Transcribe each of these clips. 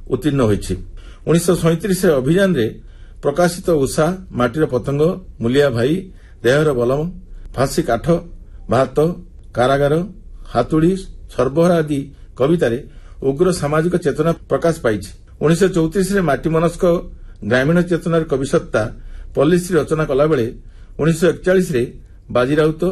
उत्तीर्ण होईछि। 1937 अभियान रे प्रकाशित उषा, माटीर पतंग, मुलिया भाई, देहर बलम, फांसी काठ, भात, कारागार, हातुड़ी, सर्वहरा आदि कवितार उग्र सामाजिक चेतना प्रकाश पाइछि। 1934 रे माटी मनस्क ग्रामीण चेतनार कविसत्ता पल्लीश्री रचना कलाबेले 1941 रे बाजी राउत,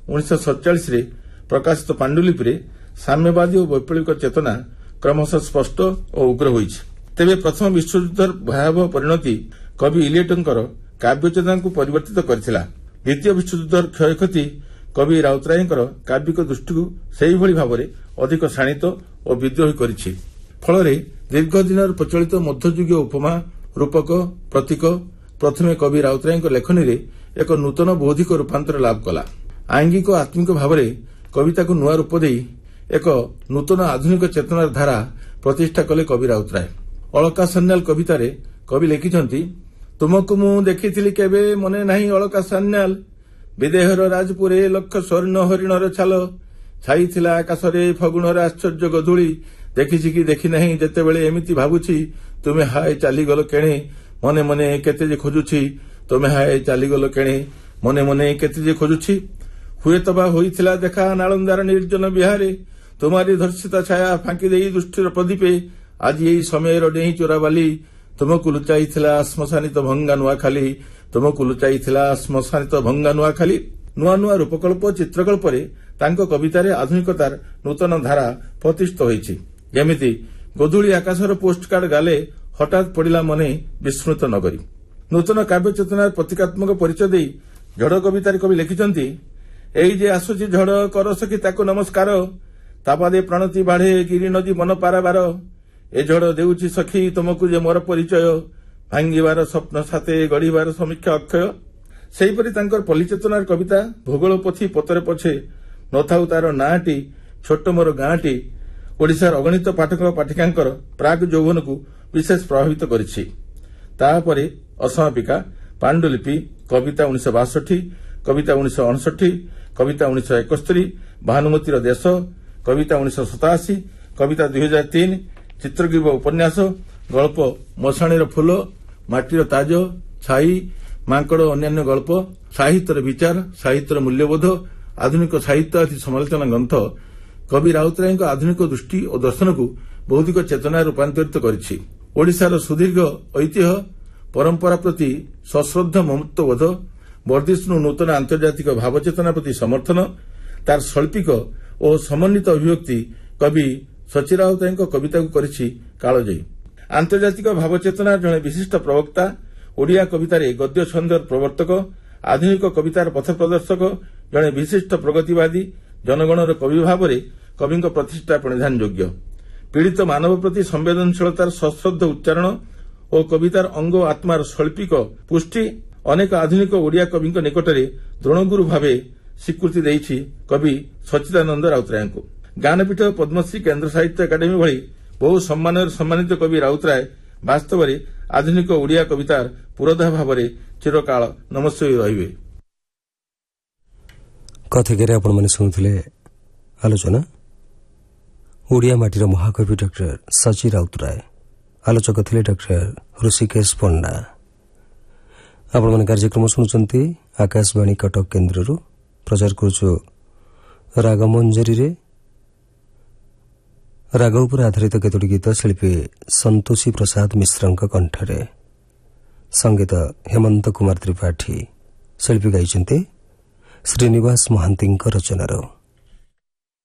1947 रे प्रकाशित पांडुलिपि साम्यवादी और वैप्लविक चेतना क्रमशः स्पष्ट और उग्र होइछि। तेबे प्रथम विश्वयुद्धर भयावह परिणति कवि इलियटଙ୍କର काव्यचेतना को परिवर्तित करथिला। द्वितीय विश्वयुद्धर क्षयक्षति कवि राउतरायଙ୍କର काव्यिक दृष्टि को सेही भली भाबरे अधिक शाणित और विद्रोही करिछि। फलरे दीर्घ दिनर प्रचलित मध्ययुगीय उपमा, रूपक, प्रतीक प्रथमे कवि राउतरायଙ୍କ लेखनी रे एक नूतन बौद्धिक रूपांतर लाभ कला। आंगिक आत्मिक भावरे कविता को नुआ रूप देई एक नूतन आधुनिक चेतनार धारा प्रतिष्ठा कले कवि राउतराय। अलका सान्याल कवितारे कवि लिखिछंती, तुमको मु देखिथिली केबे मने नाही अलका सान्याल, विदेहर राजपुरे लक्ष स्वर्ण हरिणर छाल, छाईथिला आकाशरे फगुणर आश्चर्य गधुली, देखिछि कि देखि नाही जेतेबेले एमिति भाबुछि, तुमे हाय चालीगल केणे मने मने केते जे खोजुछि, तुमे हाय चालीगल केणे मने मने केते जे खोजुछि, हुएत बा होइथिला देखा नालंदार निर्जन बिहारे, तुम्हारी धर्षिता छाया फांकी देई दुष्टिर प्रदीपे, आज यही समयर डेही चोराबाली, तुमको लुचाईथिला श्मशानित भंगा नुआखाली, तुमको लुचाईथिला श्मशानित भंगा नुआखाली। नुआ नुआ रूपकल्प चित्रकल्परे तांको कवितारे आधुनिकतार नूतन धारा प्रतिष्ठित होईछि। जेमिति गोधूली आकाशर पोस्टकार्ड गाले हठात पड़िला मने विस्मृत नगरी। नूतन काव्य चेतनार प्रतीकात्मक परिचय देई झड़ कवितार कवि लिखिछंती, एई जे आसुछि झड़ कर सखी ताको नमस्कार, तापादे प्रणति बाढ़े गिरी नदी मन पाराबार, ए झड़ देउछि सखी तुमको जे मोर परिचय, भांगिबार स्वप्न साथे गढ़िबार समीक्षा अक्षय। सेहीपरि तांकर पल्ली चेतनार कविता भूगोल पथी पतरे पछे नथाउ तार नाटी छोट मोर गाँटी ओडिशार अगणित पाठक पाठिकांकर प्राग यौवन को विशेष प्रभावित करिछि। तापरे असमापिका, पांडुलिपि, कविता 1962, कविता 1969, कविता 1971, भानुमतीर देश, कविता 1987, कविता 2003, चित्रग्रीव उपन्यास, गल्प मशाणीर फूल, माटीर ताज, छाई, मांकड़ अन्यान्य गल्प, साहित्यर विचार, साहित्यर मूल्यबोध, आधुनिक साहित्य आदि समालोचना ग्रंथ कवि राउतरायଙ୍କ आधुनिक दृष्टि और दर्शन को बौद्धिक चेतना रूपांतरित करिछि। ओडिशार सुदीर्घ ऐतिह्य परंपरा प्रति सश्रद्ध ममत्वबोध, वर्धिष्णु नूतन आंतर्जातिक भावचेतना प्रति समर्थन, तार शैल्पिक और समन्वित अभिव्यक्ति कवि सची राउतरायଙ୍କ कविता को करिछि कालजयी। आंतर्जातिक भावचेतनार जड़े विशिष्ट प्रवक्ता, ओडिया कवितार गद्य छंदर प्रवर्तक, आधुनिक कवितार पथ प्रदर्शक, जड़े विशिष्ट प्रगतिवादी, जनगणर कवि भाव कवि प्रतिष्ठा प्रणिधान योग्य। पीड़ित मानव प्रति संवेदनशीलतार सश्रद्ध उच्चारण और कवितार अंग आत्मार शैल्पिक पुष्टि अनेक आधुनिक ओडिया कवि निकटरे द्रोणगुरु भाव स्वीकृति देइछि कवि सच्चिदानंद राउतराय को। ज्ञानपीठ, पद्मश्री, केन्द्र साहित्य एकाडेमी भली बहु सम्मान सम्मानित कवि राउतराय वास्तव में आधुनिक ओडिया कवितार पुरोधा भाव चिरकाल नमस्वी रहिबे। कथकरे आपण माने सुनुथिले आलोचना ओडिया माटीर महाकवि डॉक्टर सची राउतराय। आलोचक थिले डॉक्टर ऋषिकेश पंडा। आपण माने कार्यक्रम सुनुचंती आकाशवाणी कटक केन्द्ररू। प्रचार करूछु रागमंजरी रे राग उपर आधारित केतोटी गीत शिल्पी संतोषी प्रसाद मिश्रଙ୍କ कंठरे, संगीत हेमंत कुमार त्रिपाठी, शिल्पी गाइछन्ते श्रीनिवास महांतीଙ୍କ रचनार।